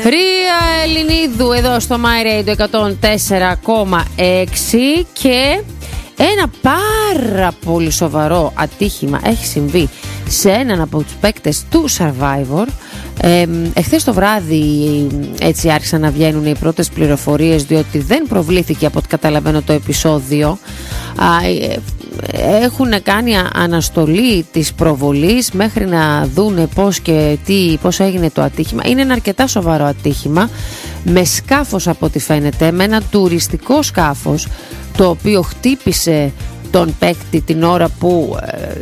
Ρία Ελληνίδου εδώ στο My Radio 104,6 και ένα πάρα πολύ σοβαρό ατύχημα έχει συμβεί σε έναν από τους παίκτες του Survivor. Εχθές το βράδυ έτσι άρχισαν να βγαίνουν οι πρώτες πληροφορίες, διότι δεν προβλήθηκε από ό,τι καταλαβαίνω το επεισόδιο. Έχουν κάνει αναστολή της προβολής μέχρι να δούνε πώς έγινε το ατύχημα. Είναι ένα αρκετά σοβαρό ατύχημα με σκάφος, από ό,τι φαίνεται, με ένα τουριστικό σκάφος, το οποίο χτύπησε τον παίκτη την ώρα που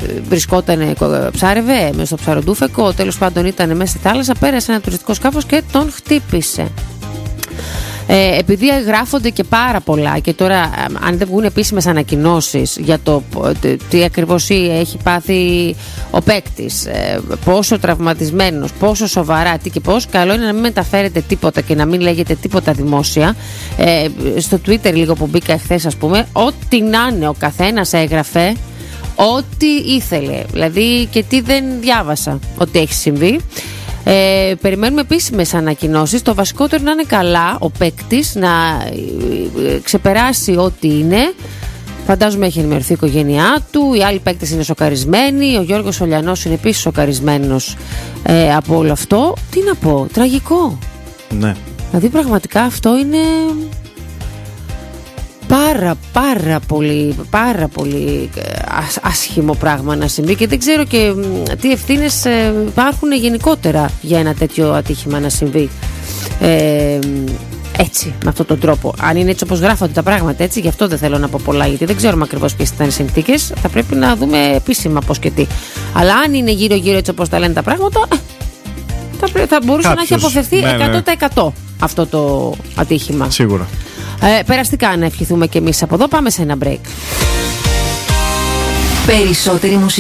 ψάρευε μέσα στο ψαροντούφεκο. Τέλος πάντων ήταν μέσα στη θάλασσα, πέρασε ένα τουριστικό σκάφος και τον χτύπησε. Επειδή γράφονται και πάρα πολλά και τώρα αν δεν βγουν επίσημες ανακοινώσεις για το τι ακριβώς έχει πάθει ο παίκτης, πόσο τραυματισμένος, πόσο σοβαρά, τι και πώς, καλό είναι να μην μεταφέρετε τίποτα και να μην λέγετε τίποτα δημόσια. Στο Twitter λίγο που μπήκα εχθές, ας πούμε, ό,τι να είναι, ο καθένας έγραφε ό,τι ήθελε, δηλαδή και τι δεν διάβασα ότι έχει συμβεί. Περιμένουμε επίσημες ανακοινώσεις. Το βασικότερο να είναι καλά ο παίκτης, να ξεπεράσει ό,τι είναι. Φαντάζομαι έχει ενημερωθεί η οικογένειά του. Οι άλλοι παίκτες είναι σοκαρισμένοι. Ο Γιώργος Ολιανός είναι επίσης σοκαρισμένος από όλο αυτό. Τι να πω, τραγικό. Ναι. Δηλαδή πραγματικά αυτό είναι πάρα πολύ άσχημο πράγμα να συμβεί και δεν ξέρω και τι ευθύνες υπάρχουν γενικότερα για ένα τέτοιο ατύχημα να συμβεί έτσι, με αυτόν τον τρόπο. Αν είναι έτσι όπως γράφονται τα πράγματα, έτσι, γι' αυτό δεν θέλω να πω πολλά, γιατί δεν ξέρουμε ακριβώς ποιες ήταν οι συνθήκες. Θα πρέπει να δούμε επίσημα πώς και τι. Αλλά αν είναι γύρω-γύρω έτσι όπως τα λένε τα πράγματα, θα μπορούσε να έχει αποφευθεί 100% αυτό το ατύχημα. Σίγουρα. Περαστικά να ευχηθούμε και εμείς από εδώ. Πάμε σε ένα break. Περισσότερη μουσική.